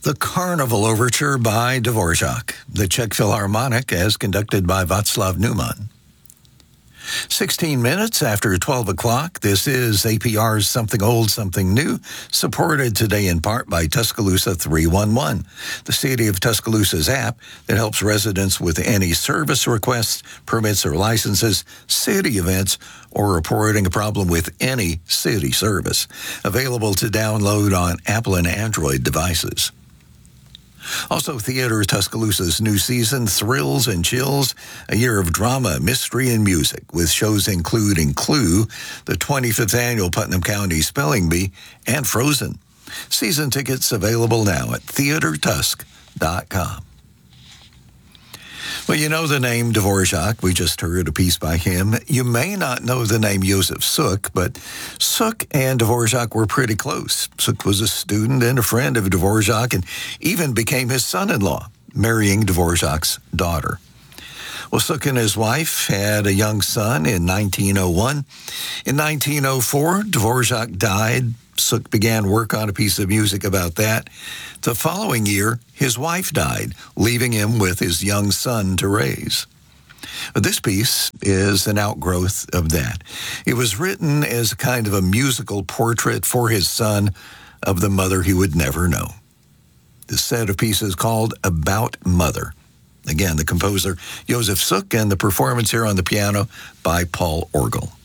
The Carnival Overture by Dvorak, the Czech Philharmonic as conducted by Václav Neumann. 16 minutes after 12 o'clock, this is APR's Something Old, Something New, supported today in part by Tuscaloosa 311, the City of Tuscaloosa's app that helps residents with any service requests, permits or licenses, city events, or reporting a problem with any city service. Available to download on Apple and Android devices. Also, Theater Tuscaloosa's new season, Thrills and Chills, a year of drama, mystery, and music, with shows including Clue, the 25th annual Putnam County Spelling Bee, and Frozen. Season tickets available now at theatertusk.com. Well, you know the name Dvorak. We just heard a piece by him. You may not know the name Josef Suk, but Suk and Dvorak were pretty close. Suk was a student and a friend of Dvorak and even became his son-in-law, marrying Dvorak's daughter. Well, Suk and his wife had a young son in 1901. In 1904, Dvorak died. Suk began work on a piece of music about that. The following year, his wife died, leaving him with his young son to raise. This piece is an outgrowth of that. It was written as a kind of a musical portrait for his son of the mother he would never know. The set of pieces called About Mother. Again, the composer, Josef Suk, and the performance here on the piano by Paul Orgel.